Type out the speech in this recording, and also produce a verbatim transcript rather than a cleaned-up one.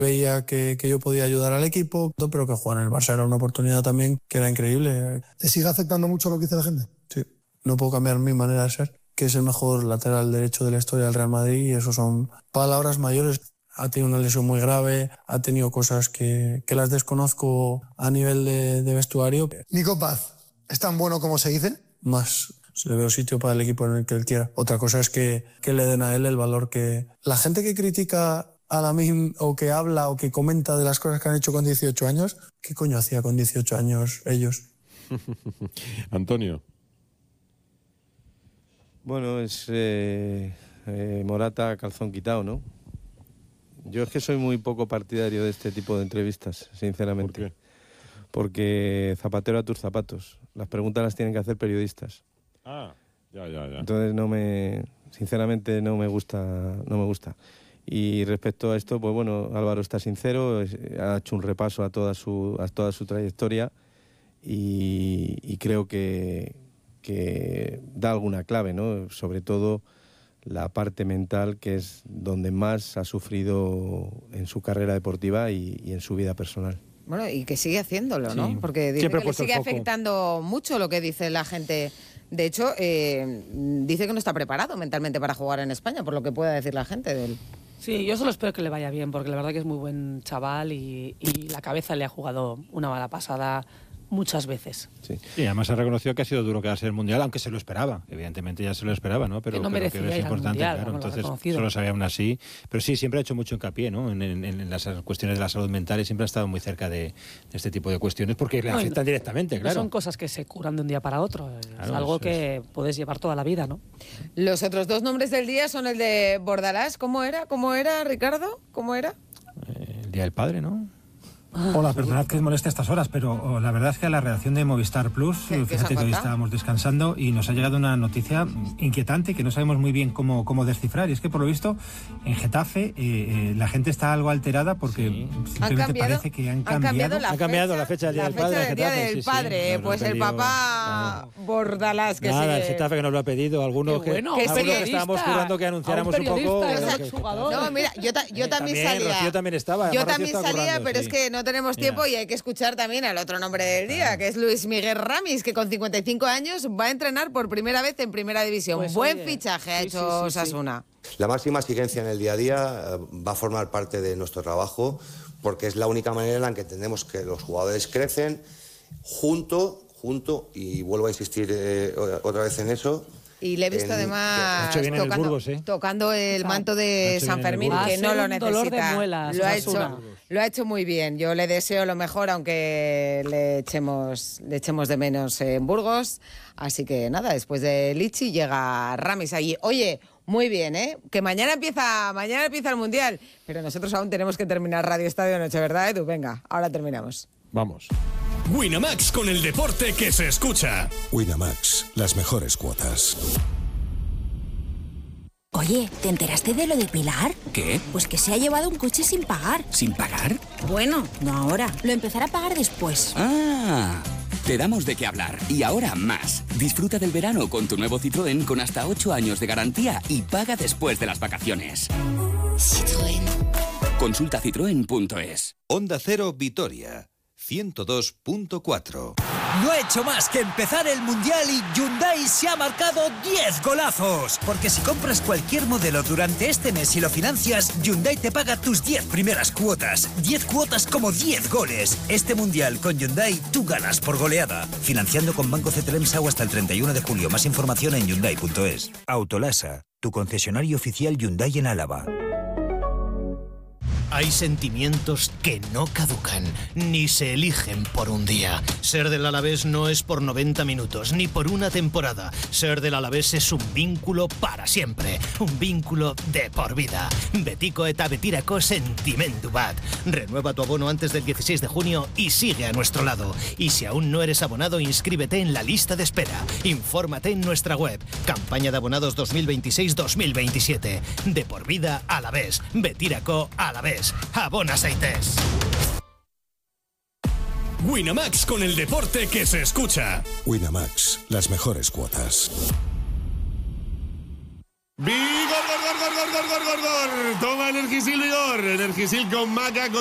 Veía que, que yo podía ayudar al equipo, pero que jugar en el Barça era una oportunidad también que era increíble. ¿Te sigue afectando mucho lo que dice la gente? Sí, no puedo cambiar mi manera de ser, que es el mejor lateral derecho de la historia del Real Madrid, y eso son palabras mayores. Ha tenido una lesión muy grave, ha tenido cosas que, que las desconozco a nivel de, de vestuario. Nico Paz, ¿es tan bueno como se dice? Más, se le veo sitio para el equipo en el que él quiera. Otra cosa es que, que le den a él el valor que... La gente que critica a Lamine o que habla o que comenta de las cosas que han hecho con dieciocho años, ¿qué coño hacía con dieciocho años ellos? Antonio. Bueno, es eh, eh, Morata calzón quitado, ¿no? Yo es que soy muy poco partidario de este tipo de entrevistas, sinceramente. ¿Por qué? Porque zapatero a tus zapatos. Las preguntas las tienen que hacer periodistas. Ah, ya, ya, ya. Entonces no me, sinceramente no me gusta, no me gusta. Y respecto a esto, pues bueno, Álvaro está sincero, ha hecho un repaso a toda su, a toda su trayectoria y, y creo que, que da alguna clave, ¿no? Sobre todo la parte mental, que es donde más ha sufrido en su carrera deportiva y, y en su vida personal. Bueno, y que sigue haciéndolo, ¿no? Sí. Porque dice que le sigue afectando mucho lo que dice la gente. De hecho, eh, dice que no está preparado mentalmente para jugar en España, por lo que pueda decir la gente de él. Sí, yo solo espero que le vaya bien, porque la verdad que es muy buen chaval y, y la cabeza le ha jugado una mala pasada muchas veces. Sí. Y además ha reconocido que ha sido duro quedarse en el Mundial, aunque se lo esperaba. Evidentemente ya se lo esperaba, ¿no? Pero, que no pero merecía que es ir al importante, Mundial, claro. vamos, lo Entonces reconocido. solo sabía aún así. Pero sí, siempre ha hecho mucho hincapié, ¿no? En, en, en las cuestiones de la salud mental y siempre ha estado muy cerca de, de este tipo de cuestiones porque le No, afectan no, directamente, no claro. son cosas que se curan de un día para otro. Es Claro, algo eso que es. puedes llevar toda la vida, ¿no? Los otros dos nombres del día son el de Bordalás. ¿Cómo era? ¿Cómo era, Ricardo? ¿Cómo era? Eh, el Día del Padre, ¿no? Hola, perdonad que os moleste a estas horas, pero oh, la verdad es que a la redacción de Movistar Plus, ¿Qué- qué os fíjate han que hoy contado? estábamos descansando y nos ha llegado una noticia inquietante que no sabemos muy bien cómo, cómo descifrar. Y es que, por lo visto, en Getafe eh, eh, la gente está algo alterada porque Sí. simplemente cambiado- parece que han han cambiado. cambiado la Ha cambiado fecha, la fecha del Día la del Padre fecha en del Día Getafe, del sí, sí. Padre, Nos lo pues han el pedido, papá Bordalás, que Nada, el sigue- Getafe que nos lo ha pedido. Algunos Qué que, bueno, Que algunos que periodista, estábamos jurando que anunciáramos a un, un poco. periodista, que- es jugador. No, mira, yo, ta- yo Eh, también, también, salía. Rocío también estaba, Yo además Rocío también estaba salía, currando, pero sí. es que no tenemos Mira. tiempo y hay que escuchar también al otro nombre del día, que es Luis Miguel Ramis, que con cincuenta y cinco años va a entrenar por primera vez en Primera División. Pues, Buen oye, fichaje ha sí, hecho sí, sí, sí. Osasuna. La máxima exigencia en el día a día eh, va a formar parte de nuestro trabajo porque es la única manera en la que entendemos que los jugadores crecen junto, junto, y vuelvo a insistir eh, otra vez en eso. Y le he visto En- además Ha hecho bien en el tocando, Burgos, ¿eh? tocando el Ha manto hecho de bien San en el Fermín, Burgos. que Va a no ser lo un necesita. dolor de muelas, lo, ha Osasuna. hecho, lo ha hecho muy bien. Yo le deseo lo mejor, aunque le echemos, le echemos de menos en Burgos. Así que nada, después de Lichi llega Ramis ahí. Oye, muy bien, ¿eh? Que mañana empieza, mañana empieza el Mundial. Pero nosotros aún tenemos que terminar Radio Estadio Noche, ¿verdad, Edu? Venga, ahora terminamos. Vamos. Winamax, con el deporte que se escucha. Winamax, las mejores cuotas. Oye, ¿te enteraste de lo de Pilar? ¿Qué? Pues que se ha llevado un coche sin pagar. ¿Sin pagar? Bueno, no ahora. Lo empezará a pagar después. Ah, te damos de qué hablar. Y ahora más. Disfruta del verano con tu nuevo Citroën con hasta ocho años de garantía y paga después de las vacaciones. Citroën. Consulta citroen punto es. Onda Cero Vitoria, ciento dos punto cuatro. No ha hecho más que empezar el Mundial y Hyundai se ha marcado diez golazos. Porque si compras cualquier modelo durante este mes y lo financias, Hyundai te paga tus diez primeras cuotas. diez cuotas como diez goles. Este Mundial con Hyundai tú ganas por goleada. Financiando con Banco C T L M S A U hasta el treinta y uno de julio. Más información en hyundai punto es. Autolasa, tu concesionario oficial Hyundai en Álava. Hay sentimientos que no caducan, ni se eligen por un día. Ser del Alavés no es por noventa minutos, ni por una temporada. Ser del Alavés es un vínculo para siempre, un vínculo de por vida. Betiko eta betirako sentimendu bat. Renueva tu abono antes del dieciséis de junio y sigue a nuestro lado. Y si aún no eres abonado, inscríbete en la lista de espera. Infórmate en nuestra web. Campaña de abonados dos mil veintiséis dos mil veintisiete. De por vida Alavés. Betirako Alavés. Abona Saites. Winamax, con el deporte que se escucha. Winamax, las mejores cuotas. Vigor, gor, gor, gor, gor, gor, gor, gor, gor. Toma Energisil Vigor. Energisil con maca. Con